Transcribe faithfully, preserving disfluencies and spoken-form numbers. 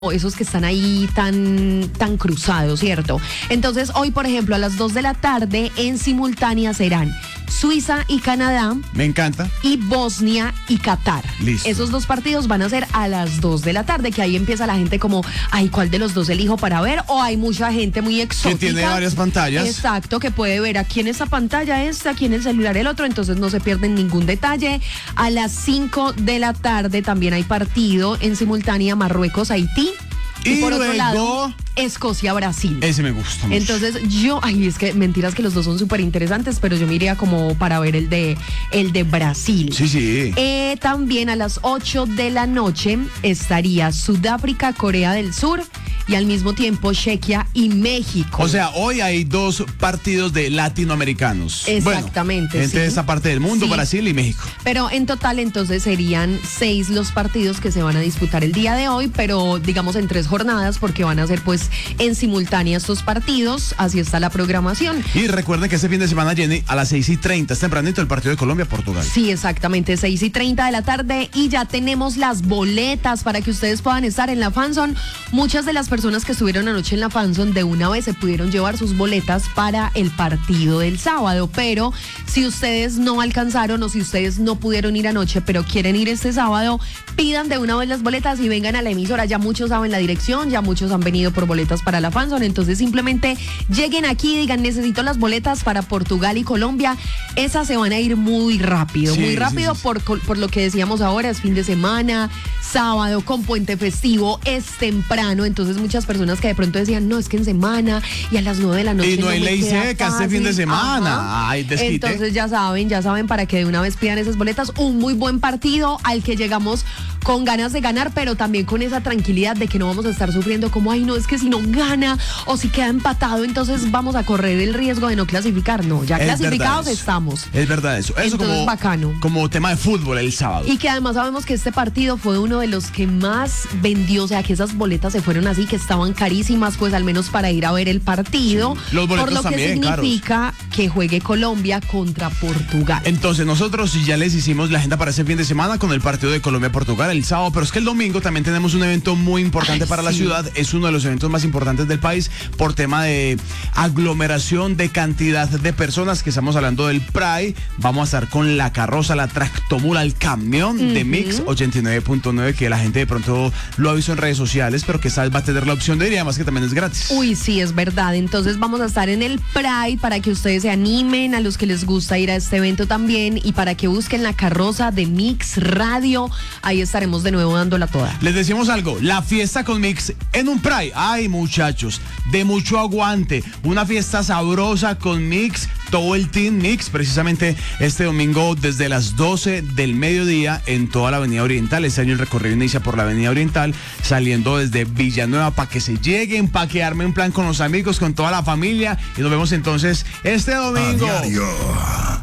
esos que están ahí tan, tan cruzados, ¿cierto? Entonces, hoy, por ejemplo, a las dos de la tarde, en simultánea serán Suiza y Canadá. Me encanta. Y Bosnia y Qatar. Listo. Esos dos partidos van a ser a las dos de la tarde, que ahí empieza la gente como, ay, ¿cuál de los dos elijo para ver? O hay mucha gente muy exótica. Que tiene varias pantallas. Exacto, que puede ver aquí en esta pantalla esta, aquí en el celular el otro, entonces no se pierden ningún detalle. A las cinco de la tarde también hay partido en simultánea Marruecos-Haití. Y, y por luego, otro lado, Escocia-Brasil. Ese me gusta mucho. Entonces yo, ay, es que mentiras que los dos son súper interesantes, pero yo me iría como para ver el de, el de Brasil. Sí, sí. Eh, también a las ocho de la noche estaría Sudáfrica, Corea del Sur y al mismo tiempo Chequia y México. O sea, hoy hay dos partidos de latinoamericanos. Exactamente. Bueno, entre sí. esta parte del mundo, Sí. Brasil y México. Pero en total entonces serían seis los partidos que se van a disputar el día de hoy, pero digamos en tres jornadas porque van a ser pues en simultánea estos partidos, así está la programación. Y recuerden que este fin de semana, Jenny, a las seis y treinta, es tempranito el partido de Colombia-Portugal. Sí, exactamente, seis y treinta de la tarde y ya tenemos las boletas para que ustedes puedan estar en la FanZone. Muchas de las personas que estuvieron anoche en la FanZone de una vez se pudieron llevar sus boletas para el partido del sábado, pero si ustedes no alcanzaron o si ustedes no pudieron ir anoche, pero quieren ir este sábado, pidan de una vez las boletas y vengan a la emisora. Ya muchos saben la dirección, ya muchos han venido por boletas para la FanZone, entonces simplemente lleguen aquí y digan necesito las boletas para Portugal y Colombia. Esas se van a ir muy rápido, sí, muy rápido sí, sí. Por, por lo que decíamos ahora, es fin de semana, sábado con puente festivo, es temprano, entonces muchas personas que de pronto decían, no, es que en semana y a las nueve de la noche Y no hay me ley queda seca este fácil. fin de semana. Ajá. Ay, desquite. Entonces ya saben, ya saben para que de una vez pidan esas boletas. Un muy buen partido al que llegamos con ganas de ganar, pero también con esa tranquilidad de que no vamos a estar sufriendo como, ay, no, es que si no gana o si queda empatado, entonces vamos a correr el riesgo de no clasificar. No, ya Es clasificados verdad eso. estamos. Es verdad eso. Eso Entonces, como, bacano. como tema de fútbol el sábado. Y que además sabemos que este partido fue uno de los que más vendió, o sea, que esas boletas se fueron así, que estaban carísimas, pues al menos para ir a ver el partido. Sí. Los boletos por lo también, que significa caros. Que juegue Colombia contra Portugal. Entonces nosotros ya les hicimos la agenda para ese fin de semana con el partido de Colombia-Portugal el sábado, pero es que el domingo también tenemos un evento muy importante Ay, para sí. la ciudad. Es uno de los eventos más importantes del país por tema de aglomeración, de cantidad de personas, que estamos hablando del Pride. Vamos a estar con la carroza, la tractomula, el camión uh-huh. de Mix ochenta y nueve punto nueve, que la gente de pronto lo ha visto en redes sociales, pero que esta vez va a tener la opción de ir y además que también es gratis. Uy, sí, es verdad. Entonces vamos a estar en el Pride para que ustedes se animen, a los que les gusta ir a este evento también, y para que busquen la carroza de Mix Radio. Ahí estaremos de nuevo dándola toda. Les decimos algo, la fiesta con Mix en un Pride. Ay, muchachos, de mucho aguante. Una fiesta sabrosa con Mix, todo el Team Mix, precisamente este domingo desde las doce del mediodía en toda la Avenida Oriental. Este año el recorrido inicia por la Avenida Oriental, saliendo desde Villanueva, para que se lleguen, para que armen un plan con los amigos, con toda la familia, y nos vemos entonces este domingo. A diario.